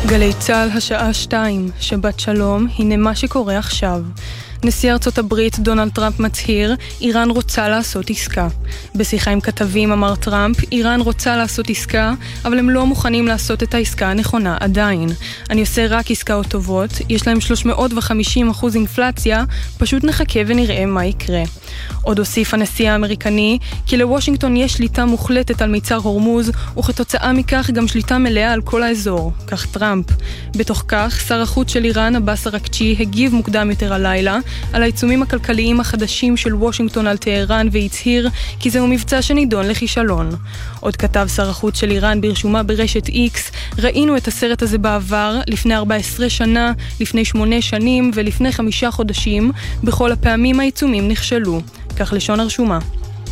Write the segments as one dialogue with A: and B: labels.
A: גלי צהל השעה 2, שבת שלום, הנה מה שקורה עכשיו. נשיא ארצות הברית דונלד טראמפ מצהיר, איראן רוצה לעשות עסקה. בשיחה עם כתבים אמר טראמפ, איראן רוצה לעשות עסקה, אבל הם לא מוכנים לעשות את העסקה הנכונה עדיין. אני עושה רק עסקאות טובות, יש להם 350% אינפלציה, פשוט נחכה ונראה מה יקרה. עוד הוסיף הנשיא האמריקני, כי לוושינגטון יש שליטה מוחלטת על מיצר הורמוז, וכתוצאה מכך גם שליטה מלאה על כל האזור, כך טראמפ. בתוך כך, שר החוץ של איראן, עבאס אראקצ'י, הגיב מוקדם יותר הלילה, על העיצומים הכלכליים החדשים של וושינגטון על טהרן והצהיר כי זהו מבצע שנידון לכישלון. עוד כתב שר החוץ של איראן ברשומה ברשת X, ראינו את הסרט הזה בעבר, לפני 14 שנה, לפני 8 שנים ולפני 5 חודשים, בכל הפעמים העיצומים נכשלו. כך לשון הרשומה.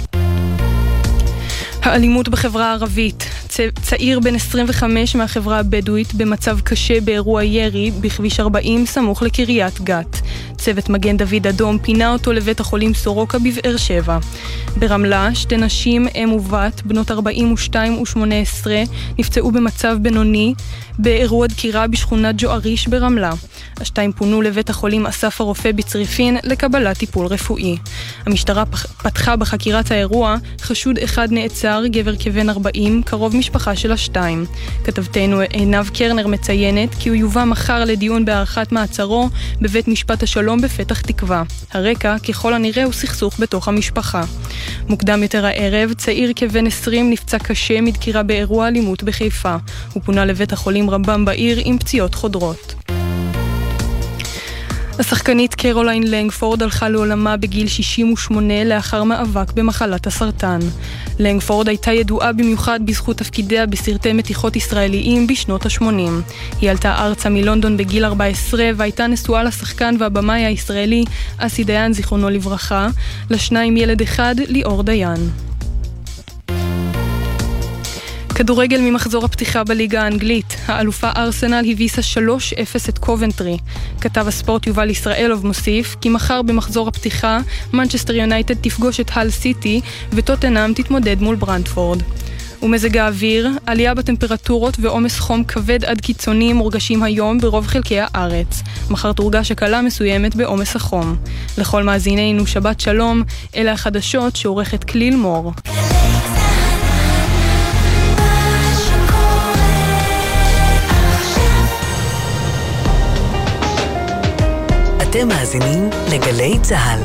A: האלימות בחברה הערבית. צעיר בן 25 מהחברה הבדואית במצב קשה באירוע ירי בכביש 40 סמוך לקריית גת. צוות מגן דוד אדום פינה אותו לבית החולים סורוקה בבאר שבע. ברמלה, 2 נשים, אם ובת, בנות 42 ו18, נפצעו במצב בינוני באירוע דקירה בשכונת ג'ואריש ברמלה. השתיים פונו לבית החולים אסף הרופא בצריפין לקבלת טיפול רפואי. המשטרה פתחה בחקירת האירוע, חשוד אחד נעצר, גבר כבן 40, קרוב משפחה של השתיים. כתבתנו עינב קרנר מציינת כי הוא יובא מחר לדיון בהארכת מעצרו בבית משפט השלום בפתח תקווה. הרקע ככל הנראה הוא סכסוך בתוך המשפחה. מוקדם יותר הערב, צעיר כבן 20 נפצע קשה מדקירה באירוע אלימות בחיפה. הוא פונה לבית החולים רמב"ם בעיר עם פציעות חודרות. השחקנית קרוליין לנגפורד הלכה לעולמה בגיל 68 לאחר מאבק במחלת הסרטן. לנגפורד הייתה ידועה במיוחד בזכות תפקידיה בסרטי מתיחות ישראליים בשנות ה-80. היא עלתה ארצה מלונדון בגיל 14 והייתה נשואה לשחקן והבמאי הישראלי אסי דיין זיכרונו לברכה, לשניים ילד אחד ליאור דיין. כדורגל ממחזור הפתיחה בליגה האנגלית. האלופה ארסנל הביסה 3-0 את קובנטרי. כתב הספורט יובל ישראלוב מוסיף כי מחר במחזור הפתיחה מנצ'סטר יונייטד תפגוש את הל סיטי וטוטנהאם תתמודד מול ברנטפורד. ומזג האוויר, עלייה בטמפרטורות ועומס חום כבד עד קיצוני מורגשים היום ברוב חלקי הארץ. מחר תורגש הקלה מסוימת בעומס החום. לכל מאזינינו שבת שלום, אלה החדשות שעורכת כליל מור.
B: אתם מאזינים לגלי צהל.